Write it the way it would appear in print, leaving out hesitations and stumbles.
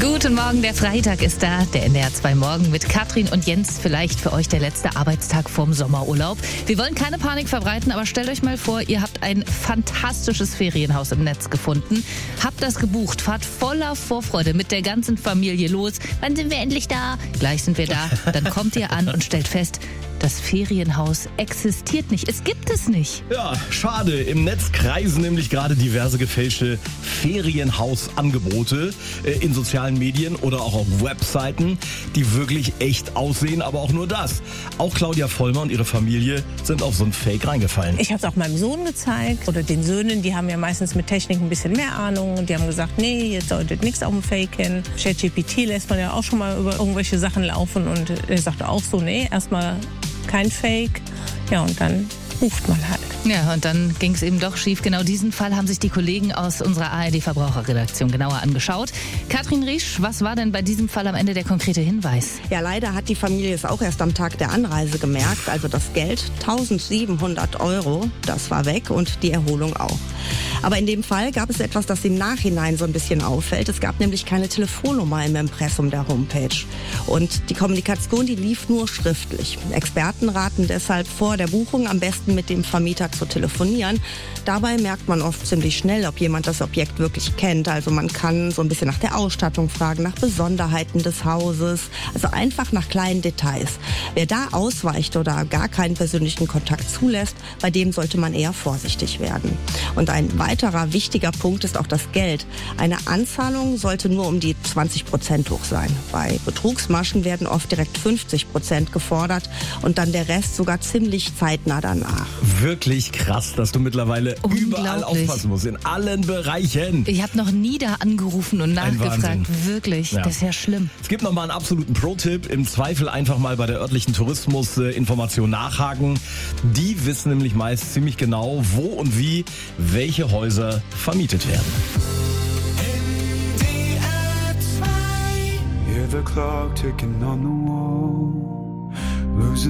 Guten Morgen, der Freitag ist da, der NDR 2 Morgen mit Katrin und Jens. Vielleicht für euch der letzte Arbeitstag vorm Sommerurlaub. Wir wollen keine Panik verbreiten, aber stellt euch mal vor, ihr habt ein fantastisches Ferienhaus im Netz gefunden, habt das gebucht, fahrt voller Vorfreude mit der ganzen Familie los. Wann sind wir endlich da? Gleich sind wir da. Dann kommt ihr an und stellt fest, das Ferienhaus existiert nicht. Es gibt es nicht. Ja, schade. Im Netz kreisen nämlich gerade diverse gefälschte Ferienhausangebote in sozialen Medien oder auch auf Webseiten, die wirklich echt aussehen, aber auch nur das. Auch Claudia Vollmer und ihre Familie sind auf so ein Fake reingefallen. Ich habe es auch meinem Sohn gezeigt oder den Söhnen, die haben ja meistens mit Technik ein bisschen mehr Ahnung und die haben gesagt, nee, jetzt solltet nichts auf dem Fake hin. ChatGPT lässt man ja auch schon mal über irgendwelche Sachen laufen und er sagte auch so, nee, erstmal kein Fake. Ja, und dann ruft man halt. Ja, und dann ging es eben doch schief. Genau diesen Fall haben sich die Kollegen aus unserer ARD-Verbraucherredaktion genauer angeschaut. Katrin Riesch, was war denn bei diesem Fall am Ende der konkrete Hinweis? Ja, leider hat die Familie es auch erst am Tag der Anreise gemerkt. Also das Geld, 1.700 €, das war weg und die Erholung auch. Aber in dem Fall gab es etwas, das im Nachhinein so ein bisschen auffällt. Es gab nämlich keine Telefonnummer im Impressum der Homepage. Und die Kommunikation, die lief nur schriftlich. Experten raten deshalb vor der Buchung am besten mit dem Vermieter zu telefonieren. Dabei merkt man oft ziemlich schnell, ob jemand das Objekt wirklich kennt. Also man kann so ein bisschen nach der Ausstattung fragen, nach Besonderheiten des Hauses, also einfach nach kleinen Details. Wer da ausweicht oder gar keinen persönlichen Kontakt zulässt, bei dem sollte man eher vorsichtig werden. Und ein weiterer wichtiger Punkt ist auch das Geld. Eine Anzahlung sollte nur um die 20% hoch sein. Bei Betrugsmaschen werden oft direkt 50% gefordert und dann der Rest sogar ziemlich zeitnah danach. Wirklich krass, dass du mittlerweile überall aufpassen musst, in allen Bereichen. Ich habe noch nie da angerufen und nachgefragt. Wahnsinn. Wirklich, Ja. das ist ja schlimm. Es gibt noch mal einen absoluten Pro-Tipp. Im Zweifel einfach mal bei der örtlichen Tourismusinformation nachhaken. Die wissen nämlich meist ziemlich genau, wo und wie welche Häuser vermietet werden. Hear the clock ticking on the wall. Losing